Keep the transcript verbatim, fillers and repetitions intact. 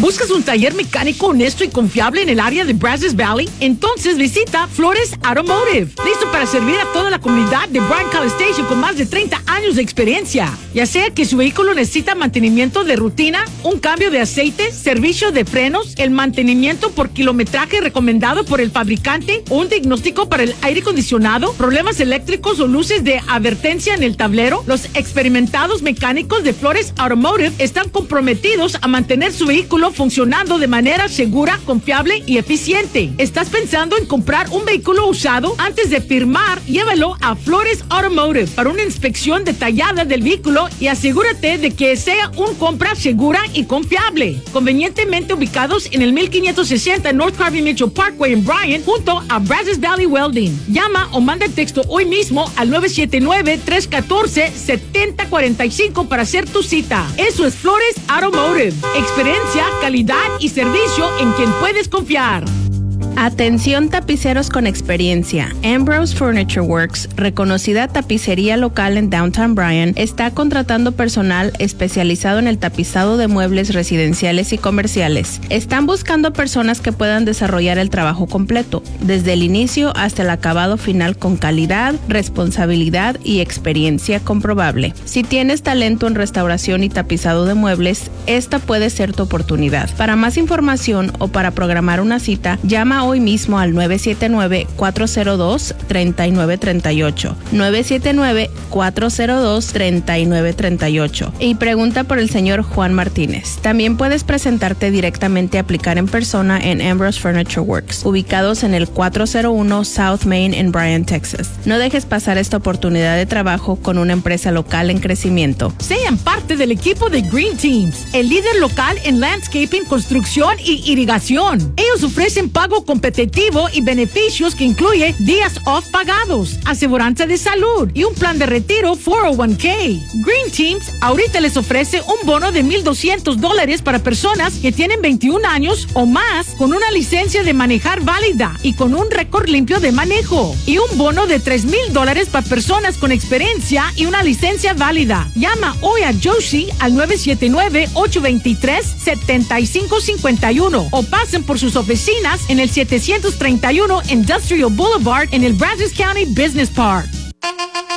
¿Buscas un taller mecánico honesto y confiable en el área de Brazos Valley? Entonces visita Flores Automotive. Listo para servir a toda la comunidad de Bryan College Station con más de treinta años de experiencia. Ya sea que su vehículo necesita mantenimiento de rutina, un cambio de aceite, servicio de frenos, el mantenimiento por kilometraje recomendado por el fabricante, un diagnóstico para el aire acondicionado, problemas eléctricos o luces de advertencia en el tablero, los experimentados mecánicos de Flores Automotive están comprometidos a mantener su vehículo funcionando de manera segura, confiable y eficiente. ¿Estás pensando en comprar un vehículo usado? Antes de firmar, llévalo a Flores Automotive para una inspección detallada del vehículo y asegúrate de que sea una compra segura y confiable. Convenientemente ubicados en el mil quinientos sesenta North Harvey Mitchell Parkway en Bryan, junto a Brazos Valley Welding. Llama o manda texto hoy mismo al nueve siete nueve, tres uno cuatro, siete cero cuatro cinco para hacer tu cita. Eso es Flores Automotive. Experiencia, calidad y servicio en quien puedes confiar. Atención tapiceros con experiencia. Ambrose Furniture Works, reconocida tapicería local en Downtown Bryan, está contratando personal especializado en el tapizado de muebles residenciales y comerciales. Están buscando personas que puedan desarrollar el trabajo completo, desde el inicio hasta el acabado final con calidad, responsabilidad y experiencia comprobable. Si tienes talento en restauración y tapizado de muebles, esta puede ser tu oportunidad. Para más información o para programar una cita, llama hoy mismo al nueve siete nueve, cuatro cero dos, tres nueve tres ocho, nueve siete nueve, cuatro cero dos, tres nueve tres ocho y pregunta por el señor Juan Martínez. También puedes presentarte directamente a aplicar en persona en Ambrose Furniture Works, ubicados en el cuatrocientos uno South Main en Bryan, Texas. No dejes pasar esta oportunidad de trabajo con una empresa local en crecimiento. Sean parte del equipo de Green Teams, el líder local en landscaping, construcción y irrigación. Ellos ofrecen pago competitivo y beneficios que incluye días off pagados, aseguranza de salud y un plan de retiro cuatro oh uno k. Green Teams ahorita les ofrece un bono de mil doscientos dólares para personas que tienen veintiún años o más con una licencia de manejar válida y con un récord limpio de manejo, y un bono de tres mil dólares para personas con experiencia y una licencia válida. Llama hoy a Joshi al nueve siete nueve, ocho dos tres, siete cinco cinco uno o pasen por sus oficinas en el setecientos treinta y uno Industrial Boulevard en el Brazos County Business Park.